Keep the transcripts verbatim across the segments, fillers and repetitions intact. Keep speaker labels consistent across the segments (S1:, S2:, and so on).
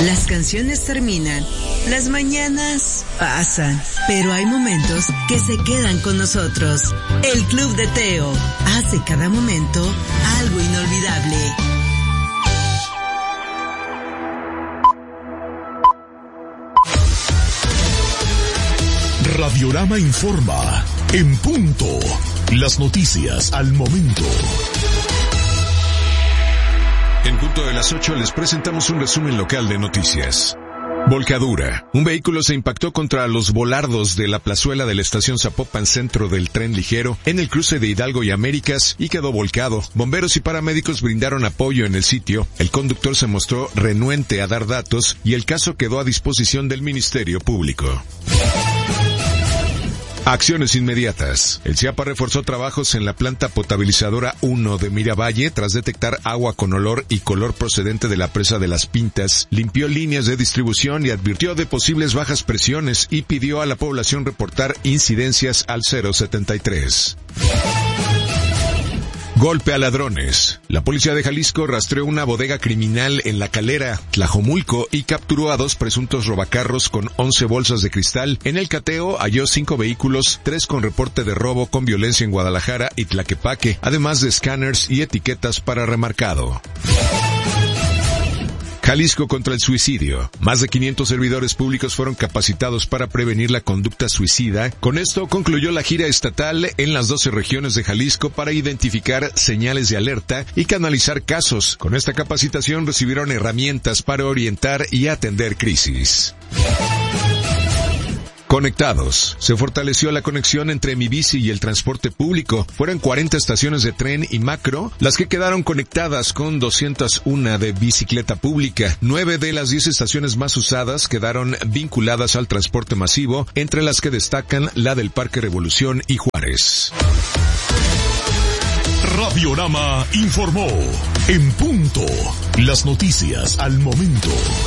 S1: Las canciones terminan, las mañanas pasan, pero hay momentos que se quedan con nosotros. El Club de Teo hace cada momento algo inolvidable.
S2: Radiorama informa, en punto, las noticias al momento. En punto de las ocho les presentamos un resumen local de noticias. Volcadura. Un vehículo se impactó contra los volardos de la plazuela de la estación Zapopan Centro del tren ligero en el cruce de Hidalgo y Américas y quedó volcado. Bomberos y paramédicos brindaron apoyo en el sitio. El conductor se mostró renuente a dar datos y el caso quedó a disposición del Ministerio Público. Acciones inmediatas. El CIAPA reforzó trabajos en la planta potabilizadora uno de Miravalle tras detectar agua con olor y color procedente de la presa de Las Pintas. Limpió líneas de distribución y advirtió de posibles bajas presiones y pidió a la población reportar incidencias al cero setenta y tres. Golpe a ladrones. La policía de Jalisco rastreó una bodega criminal en La Calera, Tlajomulco, y capturó a dos presuntos robacarros con once bolsas de cristal. En el cateo halló cinco vehículos, tres con reporte de robo con violencia en Guadalajara y Tlaquepaque, además de escáneres y etiquetas para remarcado. Jalisco contra el suicidio. Más de quinientos servidores públicos fueron capacitados para prevenir la conducta suicida. Con esto concluyó la gira estatal en las doce regiones de Jalisco para identificar señales de alerta y canalizar casos. Con esta capacitación recibieron herramientas para orientar y atender crisis. Conectados. Se fortaleció la conexión entre Mi Bici y el transporte público. Fueron cuarenta estaciones de tren y macro las que quedaron conectadas con doscientas uno de bicicleta pública. Nueve de las diez estaciones más usadas quedaron vinculadas al transporte masivo, entre las que destacan la del Parque Revolución y Juárez. Radiorama informó. En punto. Las noticias al momento.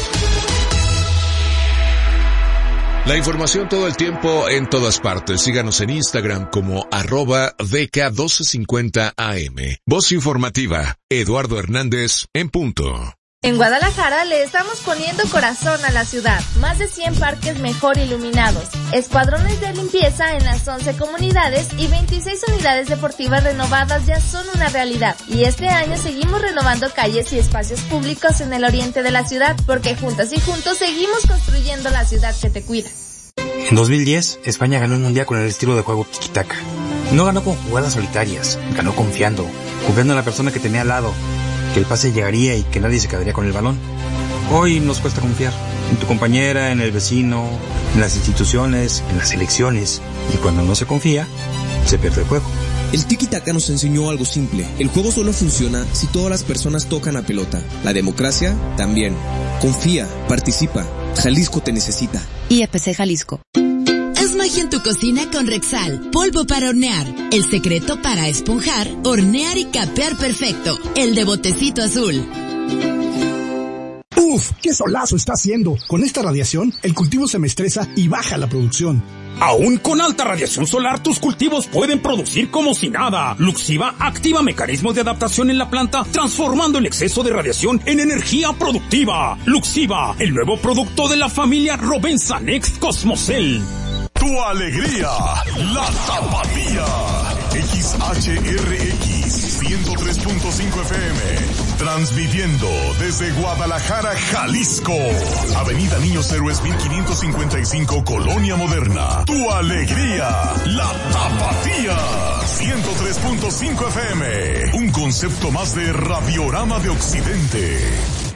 S2: La información todo el tiempo en todas partes. Síganos en Instagram como arroba D K doce cincuenta A M. Voz informativa, Eduardo Hernández, en punto.
S3: En Guadalajara le estamos poniendo corazón a la ciudad. Más de cien parques mejor iluminados, escuadrones de limpieza en las once comunidades y veintiséis unidades deportivas renovadas ya son una realidad. Y este año seguimos renovando calles y espacios públicos en el oriente de la ciudad, porque juntas y juntos seguimos construyendo la ciudad que te cuida.
S4: En dos mil diez, España ganó el mundial con el estilo de juego tiki-taka. No ganó con jugadas solitarias, ganó confiando, confiando en la persona que tenía al lado, que el pase llegaría y que nadie se quedaría con el balón. Hoy nos cuesta confiar en tu compañera, en el vecino, en las instituciones, en las elecciones. Y cuando no se confía, se pierde el juego.
S5: El tiki-taka nos enseñó algo simple. El juego solo funciona si todas las personas tocan la pelota. La democracia también. Confía, participa. Jalisco te necesita.
S6: I E P C Jalisco. Haz magia en tu cocina con Rexal, polvo para hornear. El secreto para esponjar, hornear y capear perfecto. El de botecito azul.
S7: Uf, qué solazo está haciendo. Con esta radiación, el cultivo se me estresa y baja la producción.
S8: Aún con alta radiación solar, tus cultivos pueden producir como si nada. Luxiva activa mecanismos de adaptación en la planta, transformando el exceso de radiación en energía productiva. Luxiva, el nuevo producto de la familia Rovensa Next Cosmocel.
S2: Tu alegría, la Tapatía. X H R X ciento tres punto cinco F M. Transmitiendo desde Guadalajara, Jalisco. Avenida Niños Héroes mil quinientos cincuenta y cinco, Colonia Moderna. Tu alegría, la Tapatía. ciento tres punto cinco F M. Un concepto más de Radiorama de Occidente.